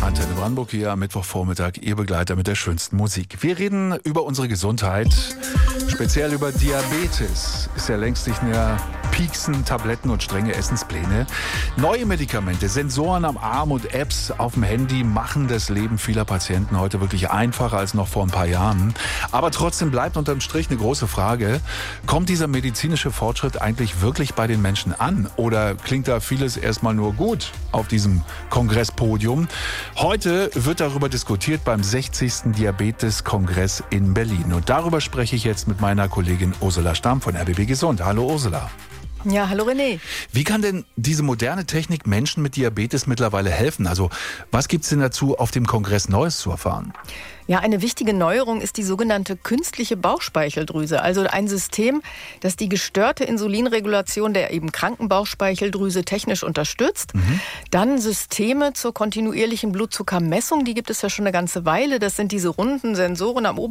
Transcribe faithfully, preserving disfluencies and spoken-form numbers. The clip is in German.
Antenne Brandenburg hier am Mittwochvormittag, Ihr Begleiter mit der schönsten Musik. Wir reden über unsere Gesundheit, speziell über Diabetes. Ist ja längst nicht mehr Pieksen, Tabletten und strenge Essenspläne. Neue Medikamente, Sensoren am Arm und Apps auf dem Handy machen das Leben vieler Patienten heute wirklich einfacher als noch vor ein paar Jahren. Aber trotzdem bleibt unterm Strich eine große Frage: Kommt dieser medizinische Fortschritt eigentlich wirklich bei den Menschen an? Oder klingt da vieles erstmal nur gut auf diesem Kongresspodium? Heute wird darüber diskutiert beim sechzigsten Diabetes-Kongress in Berlin. Und darüber spreche ich jetzt mit meiner Kollegin Ursula Stamm von R B B Gesund. Hallo Ursula. Ja, hallo René. Wie kann denn diese moderne Technik Menschen mit Diabetes mittlerweile helfen? Also was gibt es denn dazu auf dem Kongress Neues zu erfahren? Ja, eine wichtige Neuerung ist die sogenannte künstliche Bauchspeicheldrüse. Also ein System, das die gestörte Insulinregulation der eben kranken Bauchspeicheldrüse technisch unterstützt. Mhm. Dann Systeme zur kontinuierlichen Blutzuckermessung, die gibt es ja schon eine ganze Weile. Das sind diese runden Sensoren am Oberarm